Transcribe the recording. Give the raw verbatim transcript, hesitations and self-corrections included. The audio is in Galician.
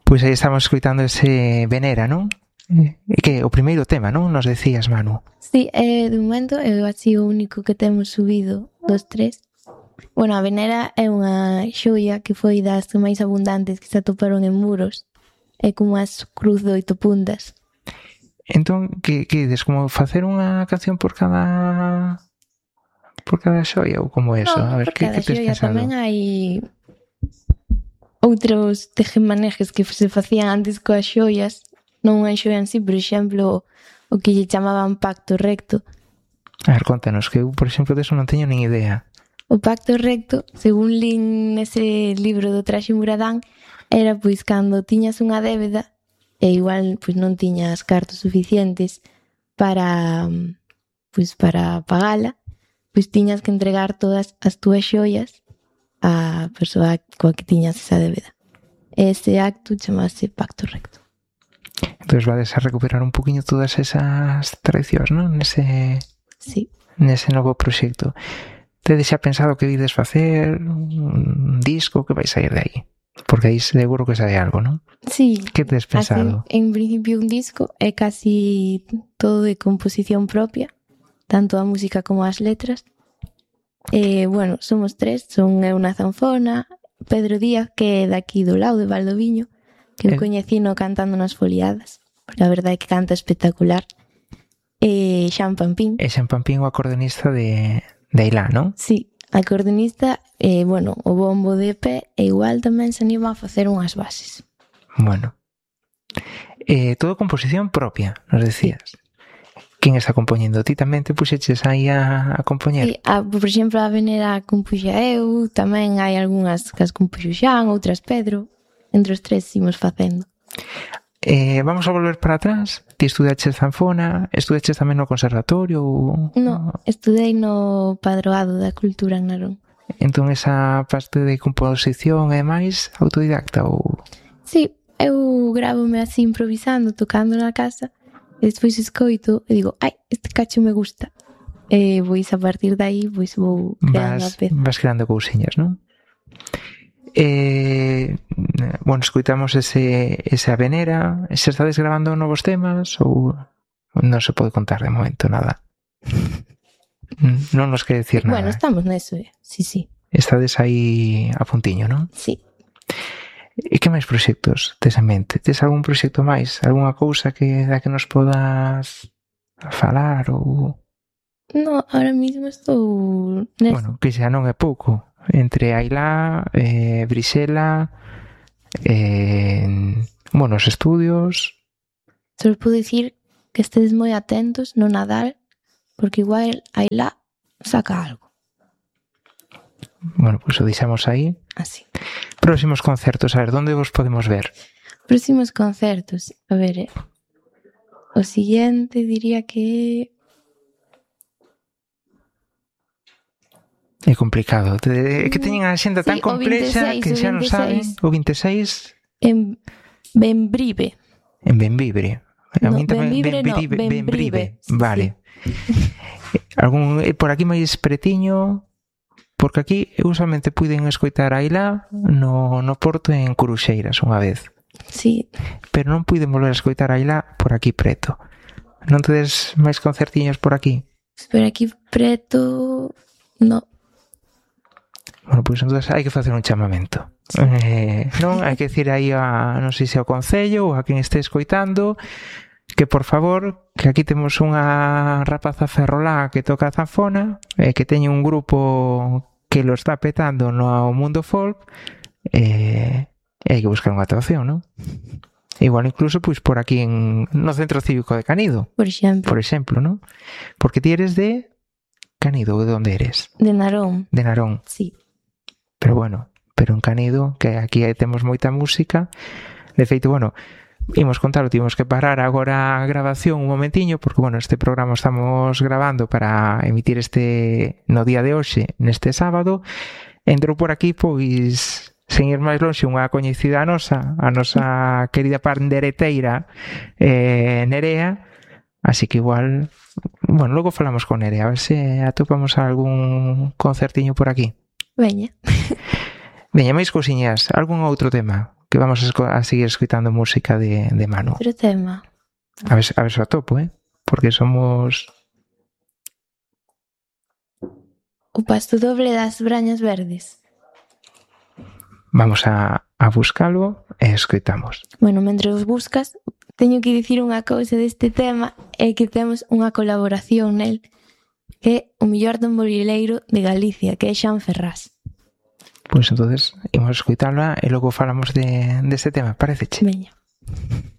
Pois aí estamos escoitando ese Venera, non? E que o primeiro tema, non? Nos decías, Manu. Sí, eh, de momento é así o único que temos subido dos tres. Bueno, a Venera é unha xoia que foi das máis abundantes que se atoparon en muros. É como as cruz de oito puntas. Entón, que, que dices? Como facer unha canción por cada... por cada xoia? Ou como eso? No, A ver, por que, cada que tes xoia pensado? tamén hai outros tejemanejes que se facían antes coas xoias. Non unha xoia en sí, por exemplo, o que lle chamaban pacto recto. A ver, contanos, que eu, por exemplo, deso non teño nin idea. O pacto recto, según lín nese libro do Traxe Muradán, era pois cando tiñas unha débeda e igual pois non tiñas cartos suficientes para pois para pagala, pois tiñas que entregar todas as túas xoias á persoa coa que tiñas esa débeda. Ese acto chamase pacto recto. Entón vades a recuperar un poquinho todas esas tradicións, non? Nese, Sí. nese novo proxecto. Tedes xa pensado que vides facer? Un disco? Que vai sair de aí? Porque aí seguro que sabe algo, non? Sí. Que tes pensado? Así, en principio un disco é casi todo de composición propia, tanto a música como as letras. Eh, bueno, somos tres, son eu na zanfona, Pedro Díaz, que é daqui do lado de Valdoviño, que eu Eh. coñecino cantando nas foliadas, porque a verdade é que canta espectacular. E Xan Pampín. E Xan Pampín, o acordeonista de, de Ailá, non? Sí, acordeonista, e, bueno, o bombo de pé, e igual tamén se anima a facer unhas bases. Bueno. Eh, todo composición propia, nos decías. Sí. Quen está compoñendo? Ti tamén te puxeches aí a, a compoñer? Sí, a, por exemplo, a Venera compuxa eu, tamén hai algunhas que as compuxo Xan, outras Pedro. Entre os tres imos facendo. Eh, vamos a volver para atrás. Ti estudaches zanfona, estudaches tamén no conservatorio? Ou... No, estudei no Padroado da Cultura en Narón. Entón esa parte de composición é máis autodidacta ou... Sí, eu gravome así improvisando, tocando na casa, e despois escoito e digo, ai, este cacho me gusta. E pois a partir de aí pois vou creando vas, a peza. vas creando cousiñas, non? Eh, bueno, escoitamos ese, esa Venera. Se estades grabando novos temas ou non se pode contar de momento nada? Non nos quere decir nada. Bueno, estamos neso, eh? Sí, sí. Estades aí a puntiño, non? Sí. E que máis proxectos tes en mente? Tes algún proxecto máis? Alguna cousa que da que nos podas falar ou... No, ahora mismo estou neso. Bueno, que xa non é pouco. Entre Ailá, eh, Brisela, eh, bueno, os estudios... Só podo dicir que estedes moi atentos no Nadal, porque igual Ailá saca algo. Bueno, pois pues o deixamos aí. Así. Próximos concertos, a ver, onde vos podemos ver? Próximos concertos, a ver, eh. O siguiente diría que... É complicado. É que teñen a xenda tan Sí, complexa o veintiséis, que xa non saben. O veintiséis En Benbrive. En Benvibre. A No, min tamén Benvibre no, Benbrive, Benbrive. Benbrive. Sí, Vale. Algún eh, por aquí máis pretiño, porque aquí usualmente puiden escoitar a Ailá no, no Porto en Curuxeiras unha vez. Sí. Pero non puiden volver a escoitar a Ailá por aquí preto. Non tedes máis concertiños por aquí? Pero aquí preto... No. Bueno, pois pues, entonces hai que facer un chamamento. Eh, non, hai que decir aí a, non sei se ao Concello ou a quen este escoitando, que por favor, que aquí temos unha rapaza ferrolá que toca a zanfona, eh, que teñe un grupo que lo está petando no mundo folk, eh, e hai que buscar unha actuación, non? Igual incluso pois por aquí en no Centro Cívico de Canido, por exemplo. Por exemplo, non? Porque ti eres de Canido, ou de onde eres? De Narón. De Narón. Sí. Pero bueno, pero en Canido, que aquí temos moita música. De feito, bueno, imos contarlo, tivemos que parar agora a grabación un momentiño, porque, bueno, este programa estamos grabando para emitir este no día de hoxe, neste sábado. Entrou por aquí, pois, sen ir máis lonxe, unha coñecida nosa, a nosa querida pandereteira eh, Nerea, así que igual, bueno, logo falamos con Nerea, a ver se atopamos algún concertiño por aquí. Veña. Veña, máis cousiñas, algún outro tema que vamos a, esco- a seguir escuitando música de, de Manu. Outro tema. A ver, a ver se o atopo, eh? Porque somos... O pasto doble das brañas verdes. Vamos a, a buscalo e escoitamos. Bueno, mentre os buscas, teño que dicir unha cousa deste tema, é que temos unha colaboración nel, que é o mellor tamborileiro de Galicia, que é Xan Ferrás. Pois entonces, imos escoitala e logo falamos de, deste tema, pareceche? Veña.